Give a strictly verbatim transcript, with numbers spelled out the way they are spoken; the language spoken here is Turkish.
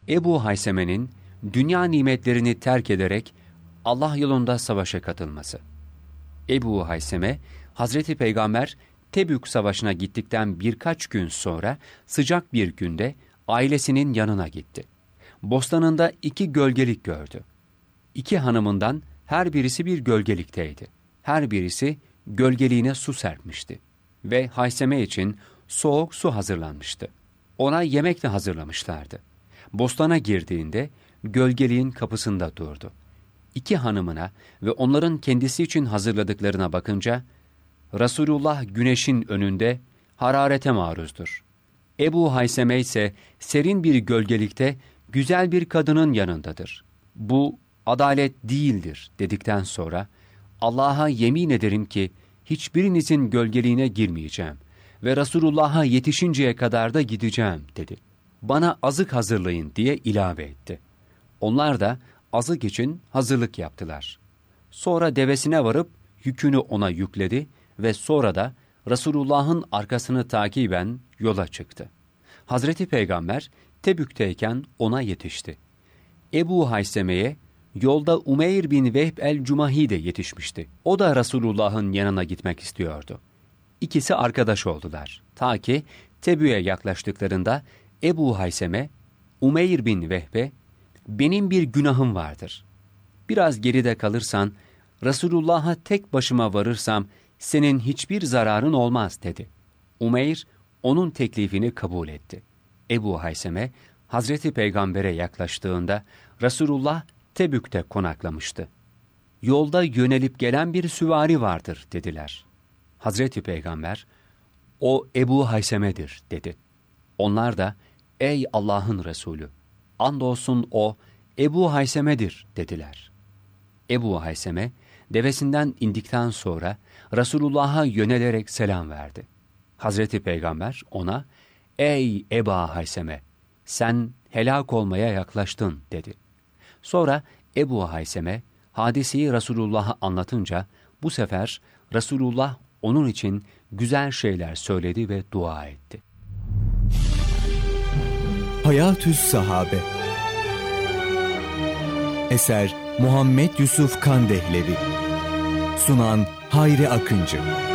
Ebu Hayseme'nin dünya nimetlerini terk ederek Allah yolunda savaşa katılması. Ebu Hayseme, Hazreti Peygamber Tebük Savaşı'na gittikten birkaç gün sonra sıcak bir günde ailesinin yanına gitti. Bostanında iki gölgelik gördü. İki hanımından her birisi bir gölgelikteydi. Her birisi gölgeliğine su serpmişti ve Hayseme için soğuk su hazırlanmıştı. Ona yemek de hazırlamışlardı. Bostana girdiğinde gölgeliğin kapısında durdu. İki hanımına ve onların kendisi için hazırladıklarına bakınca, Resulullah güneşin önünde hararete maruzdur. Ebu Hayseme ise serin bir gölgelikte güzel bir kadının yanındadır. Bu adalet değildir dedikten sonra, Allah'a yemin ederim ki hiçbirinizin gölgeliğine girmeyeceğim ve Resulullah'a yetişinceye kadar da gideceğim dedi. Bana azık hazırlayın diye ilave etti. Onlar da azık için hazırlık yaptılar. Sonra devesine varıp yükünü ona yükledi ve sonra da Resulullah'ın arkasını takiben yola çıktı. Hazreti Peygamber Tebük'teyken ona yetişti. Ebu Hayseme'ye yolda Umeyr bin Vehb el-Cumahi de yetişmişti. O da Resulullah'ın yanına gitmek istiyordu. İkisi arkadaş oldular. Ta ki Tebük'e yaklaştıklarında Ebu Hayseme, Umeyr bin Vehb'e, benim bir günahım vardır. Biraz geride kalırsan, Resulullah'a tek başıma varırsam, senin hiçbir zararın olmaz dedi. Umeyr, onun teklifini kabul etti. Ebu Hayseme, Hazreti Peygamber'e yaklaştığında, Resulullah Tebük'te konaklamıştı. Yolda yönelip gelen bir süvari vardır dediler. Hazreti Peygamber, o Ebu Hayseme'dir dedi. Onlar da, ey Allah'ın Resulü, andolsun o Ebu Hayseme'dir dediler. Ebu Hayseme, devesinden indikten sonra Resulullah'a yönelerek selam verdi. Hazreti Peygamber ona, ey Eba Hayseme, sen helak olmaya yaklaştın dedi. Sonra Ebu Hayseme, hadiseyi Resulullah'a anlatınca, bu sefer Resulullah onun için güzel şeyler söyledi ve dua etti. Hayatü's Sahabe. Eser Muhammed Yusuf Kandehlevi. Sunan Hayri Akıncı.